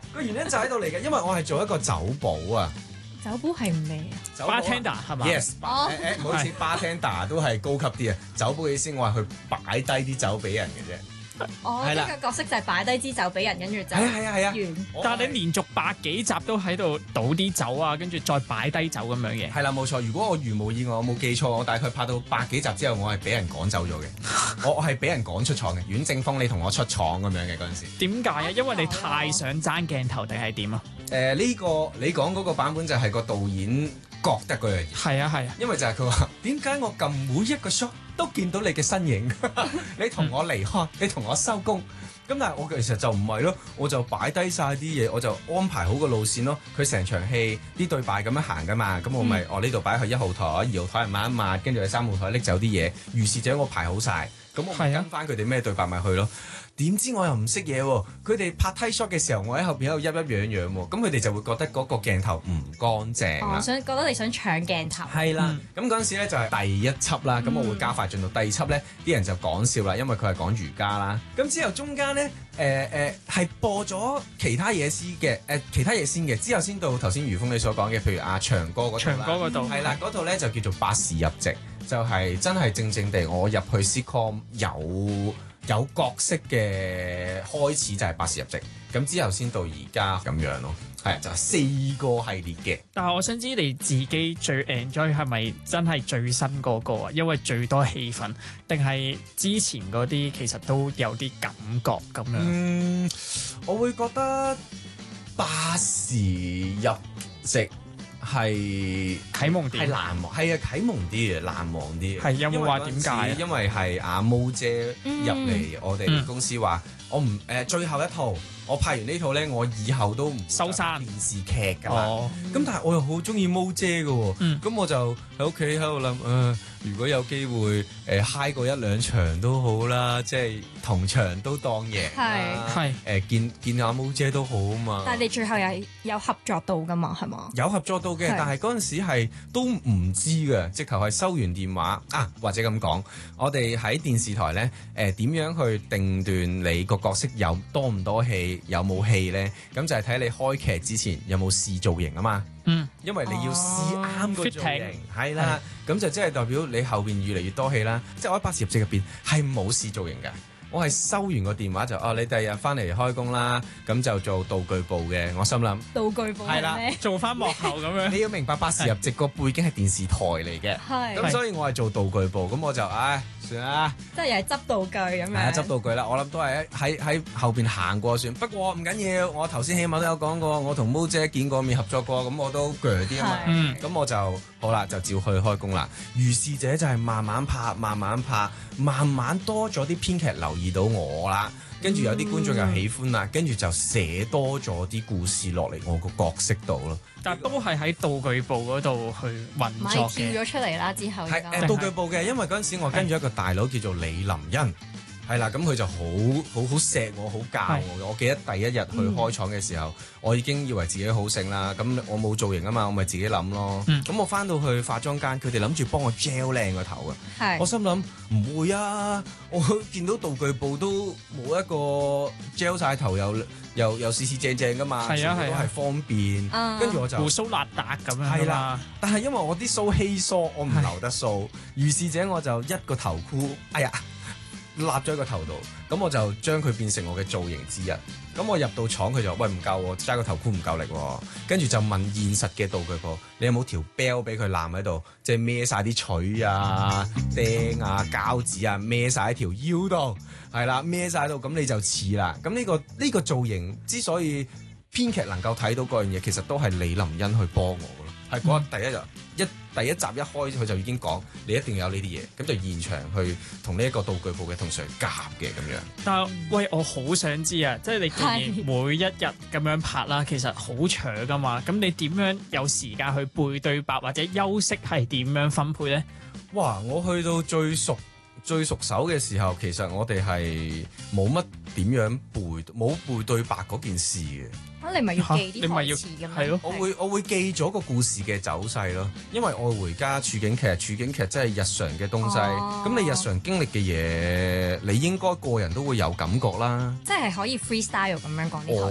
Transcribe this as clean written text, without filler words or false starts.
個原因就喺度嚟嘅，因為我係做一個酒保啊。 酒保係咩啊？ 酒保 bartender 係嘛 ？Yes，唔好意思，bartender 都係高級啲啊。酒保嘅意思，我係去擺低啲酒俾人嘅啫。 哦， 係啦呢個角色就係擺低支酒俾人，跟住就係啊完。 但係你連續百幾集都喺度倒啲酒啊，跟住再擺低酒咁樣嘅。 係啦，冇錯。如果我如無意外，我冇記錯，我大概拍到百幾集之後，我係俾人趕走咗嘅。我係俾人趕出廠嘅。阮正峰，你同我出廠咁樣嘅嗰陣時。 點解啊？因為你太想爭鏡頭定係點啊？ 呢個你講嗰個版本就係個導演覺得嗰樣嘢。 係啊係啊， 因為就係佢話點解我撳每一個 shot 都見到你嘅身影，你同我離開，你同我收工。咁但係我其實就唔係咯，我就擺低晒啲嘢，我就安排好個路線咯。佢成場戲啲對白咁樣行噶嘛，咁我咪我呢度擺去1號台，2號台係抹一抹，跟住喺3號台拎走啲嘢。如是者我排好晒，咁我跟翻佢哋咩對白咪去咯。點知我又唔識嘢喎，佢哋拍 tight shot 嘅時候，我喺後邊喺度一樣樣喎，咁佢哋就會覺得嗰個鏡頭唔乾淨啦。 覺得你想搶鏡頭。 係啦，咁嗰陣時咧就係第一輯啦，咁我會加快進度。第二輯咧啲人就講笑啦，因為佢係講瑜伽啦。咁之後中間咧係播咗其他嘢先嘅，之後先到頭先余峰你所講嘅，譬如阿長哥嗰套啦。 長哥嗰度係啦，嗰套咧就叫做百事入席，就係真係正正地我入去 sitcom 有角色嘅開始就係百事入席，咁之後先到而家咁樣咯，係就係4個系列嘅。 但係我想知你自己最 enjoy 係咪真係最新嗰個啊？因為最多氣氛，定係之前嗰啲其實都有啲感覺咁樣？ 我會覺得百事入席係啟蒙啲， 係難忘，係啊啟蒙啲嘅，難忘啲嘅。 係有冇話點解？ 因為係阿毛姐入嚟我哋公司話，我唔最後一套，我拍完呢套咧，我以後都唔收山電視劇㗎啦。咁但係我又好中意毛姐嘅喎，咁我就喺屋企喺度諗，如果有機會嗨過1-2場都好啦，即係同場都當贏啦。係見阿毛姐都好啊嘛。 但係你最後有合作到㗎嘛？係嘛？ 有合作到嘅，但係嗰陣時係都唔知嘅，直頭係收完電話啊，或者咁講，我哋喺電視台咧點樣去定斷你個角色有多唔多戲，有冇戲咧？咁就係睇你開劇之前有冇試造型啊嘛。因為你要試啱個造型，係啦，咁就即係代表你後邊越嚟越多戲啦。即係我喺百事入席入邊係冇試造型嘅。我係收完個電話就你第日翻嚟開工啦，咁就做道具部嘅。我心諗道具部係咩？ 做翻幕後咁樣。 你要明白百事入席個背景係電視台嚟嘅，咁所以我係做道具部，咁我就算啦， 即係又係執道具咁樣。係啊，執道具啦，我諗都係喺後邊行過算。不過唔緊要，我頭先起碼都有講過，我同毛姐見過面合作過，咁我都鋸啲啊嘛。咁我就好啦，就照去開工啦。如是者就係慢慢拍，慢慢多咗啲編劇留意到我啦，跟住有啲觀眾又喜歡啦，跟住就寫多咗啲故事落嚟我個角色度咯。 但都係喺道具部嗰度去運作嘅。 跳咗出嚟啦之後。 係道具部嘅，因為嗰陣時我跟住一個大佬叫做李林欣。係啦，咁佢就好錫我，好教我嘅。我記得第一日去開廠嘅時候，我已經以為自己好醒啦。咁我冇造型啊嘛，我咪自己諗咯。咁我翻到去化妝間，佢哋諗住幫我 gel 靚個頭啊。我心諗唔會啊，我見到道具部都冇一個 gel 晒頭又四四正正噶嘛，全部都係方便。跟住我就鬍鬚邋遢咁樣。 係啦，但係因為我啲鬚稀疏，我唔留得鬚。如是者我就一個頭箍，立咗喺個頭度，咁我就將佢變成我嘅造型之一。咁我入到廠，佢就喂唔夠喎，揸個頭箍唔夠力喎。跟住就問現實嘅道具部，你有冇條 belt 俾佢攬喺度，即係孭晒啲錘啊、釘啊、膠紙啊，孭晒喺條腰度，係啦，孭晒喺度，咁你就似啦。咁呢個造型之所以編劇能夠睇到嗰樣嘢，其實都係李林欣去幫我咯。係嗰第一集一開佢就已經講你一定要有呢啲嘢，咁就現場去同呢一個道具部嘅同事夾嘅咁樣。 但係喂，我好想知啊，即係你既然每一日咁樣拍啦，其實好長噶嘛，咁你點樣有時間去背對白或者休息係點樣分配咧？ 哇！我去到最熟手嘅時候，其實我哋係冇乜點樣冇背對白嗰件事嘅。 你咪要記啲台詞咁樣。 我會記咗個故事嘅走勢咯，因為愛回家處境劇真係日常嘅東西。咁你日常經歷嘅嘢，你應該個人都會有感覺啦。 即係可以 freestyle 咁樣講啲台